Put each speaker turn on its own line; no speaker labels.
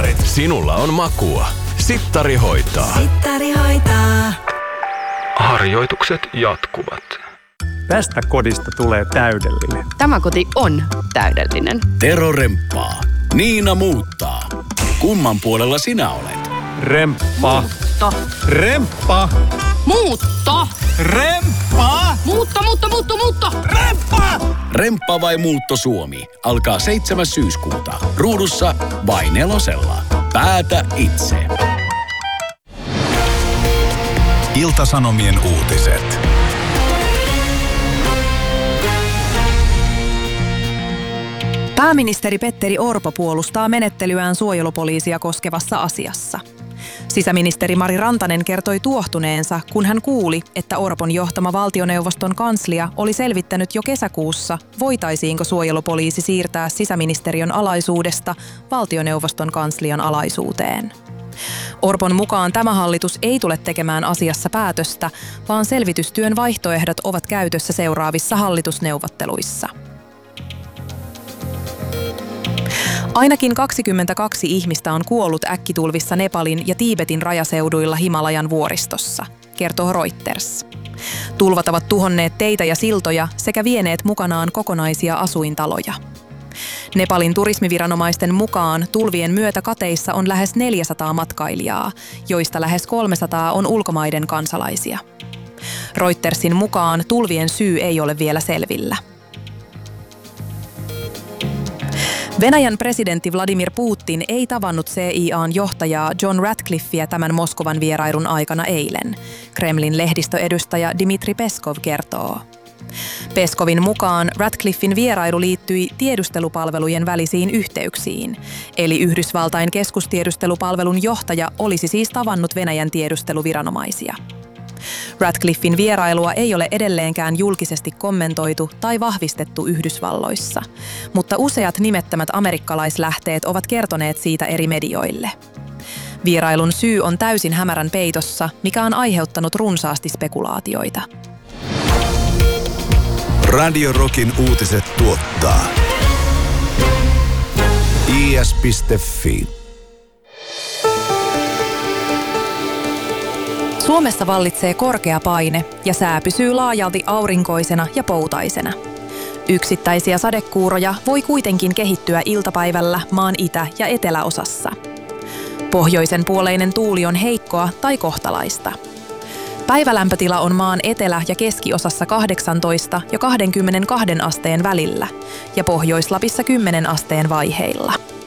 Sittarit. Sinulla on makua. Sittari hoitaa.
Sittari hoitaa.
Harjoitukset jatkuvat.
Tästä kodista tulee täydellinen.
Tämä koti on täydellinen.
Tero remppaa. Niina muuttaa. Kumman puolella sinä olet?
Remppa.
Muutto.
Remppa.
Muutto.
Remppa.
Muutto.
Remppa.
Remppa vai muutto Suomi alkaa 7. syyskuuta. Ruudussa vai 4. Päätä itse.
Ilta-Sanomien uutiset.
Pääministeri Petteri Orpo puolustaa menettelyään suojelupoliisia koskevassa asiassa. Sisäministeri Mari Rantanen kertoi tuohtuneensa, kun hän kuuli, että Orpon johtama valtioneuvoston kanslia oli selvittänyt jo kesäkuussa, voitaisiinko suojelupoliisi siirtää sisäministeriön alaisuudesta valtioneuvoston kanslian alaisuuteen. Orpon mukaan tämä hallitus ei tule tekemään asiassa päätöstä, vaan selvitystyön vaihtoehdot ovat käytössä seuraavissa hallitusneuvotteluissa. Ainakin 22 ihmistä on kuollut äkkitulvissa Nepalin ja Tiibetin rajaseuduilla Himalajan vuoristossa, kertoo Reuters. Tulvat ovat tuhonneet teitä ja siltoja sekä vieneet mukanaan kokonaisia asuintaloja. Nepalin turismiviranomaisten mukaan tulvien myötä kateissa on lähes 400 matkailijaa, joista lähes 300 on ulkomaiden kansalaisia. Reutersin mukaan tulvien syy ei ole vielä selvillä. Venäjän presidentti Vladimir Putin ei tavannut CIA:n johtajaa John Ratcliffea tämän Moskovan vierailun aikana eilen, Kremlin lehdistöedustaja Dmitri Peskov kertoo. Peskovin mukaan Ratcliffen vierailu liittyi tiedustelupalvelujen välisiin yhteyksiin, eli Yhdysvaltain keskustiedustelupalvelun johtaja olisi siis tavannut Venäjän tiedusteluviranomaisia. Ratcliffen vierailua ei ole edelleenkään julkisesti kommentoitu tai vahvistettu Yhdysvalloissa, mutta useat nimettömät amerikkalaislähteet ovat kertoneet siitä eri medioille. Vierailun syy on täysin hämärän peitossa, mikä on aiheuttanut runsaasti spekulaatioita.
Radio Rockin uutiset tuottaa is.fi.
Suomessa vallitsee korkea paine ja sää pysyy laajalti aurinkoisena ja poutaisena. Yksittäisiä sadekuuroja voi kuitenkin kehittyä iltapäivällä maan itä- ja eteläosassa. Pohjoisen puoleinen tuuli on heikkoa tai kohtalaista. Päivälämpötila on maan etelä- ja keskiosassa 18 ja 22 asteen välillä ja Pohjois-Lapissa 10 asteen vaiheilla.